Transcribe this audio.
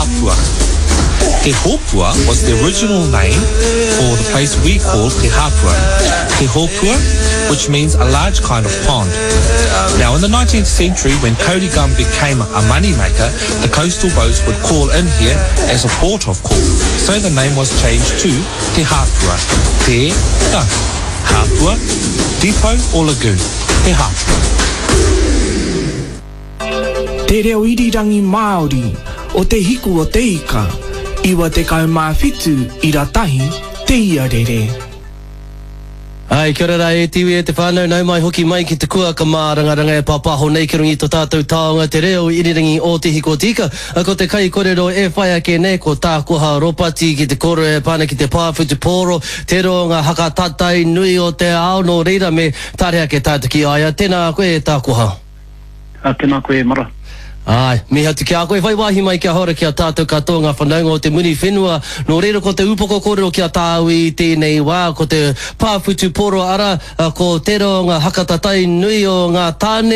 Hapua. Te Hopua was the original name for the place we call Te Hapua. Te Hopua, which means a large kind of pond. Now, in the 19th century, when Kōrikam became a moneymaker, the coastal boats would call in here as a port of call. So the name was changed to Te Hapua. Te Hapua, depot or lagoon. Te Hapua. Te reo irirangi Māori o te hiku o te ika, iwa te kaumāwhitu i ratahi te iarere. Ai, kia ora e tiwi e te whānau, nau mai hoki mai ki te kua ka mā rangaranga e papaho nei ki rungi tō tātou taonga te reo irirangi o te hiko tika. Ko te kai korero e whai ake nei ko tā koha ropati ki te koro e pāna ki te pāwhitu pōro, te ronga haka tatai nui o te ao no reira me tārea ke tātou ki aia. Tēnā koe e tā koha. Tēnā koe mara. Ai, mi hatu ki a koe whai wahi mai kia hora kia tātou katoa ngā whanaunga o te muni whenua. Nō reira ko te upoko kōrero kia tāu i tēnei wā, ko te pāwhitu pōro ara, ko te ronga hakatatai nui o ngā tāne.